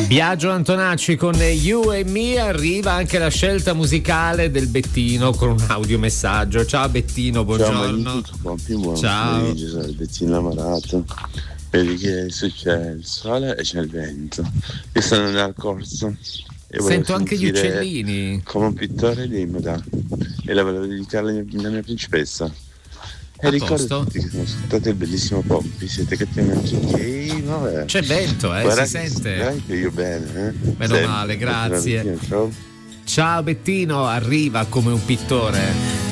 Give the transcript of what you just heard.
Biagio Antonacci con You e Me. Arriva anche la scelta musicale del Bettino con un audiomessaggio. Ciao Bettino, buongiorno. Ciao. Sono il Bettino Amarato. Vedi che c'è il sole e c'è il vento. Io sono nel corso e sento anche gli uccellini. Come un pittore di Imola e la volevo dedicare alla mia principessa. E ricordo che sono ascoltato il bellissimo Pompi, siete cattivi anche vabbè. C'è vento, Guarda si sente. Anche io bene, Meno male, grazie. Ciao Bettino, arriva come un pittore.